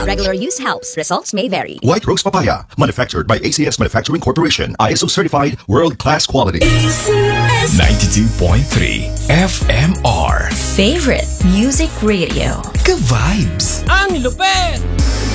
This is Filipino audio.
lang. Regular use helps. Results may vary. White Rose Papaya, manufactured by ACS Manufacturing Corporation. ISO certified, world-class quality. ACS 92.3 FMR. Favorite Music Radio. Ka-vibes. Ang lupet!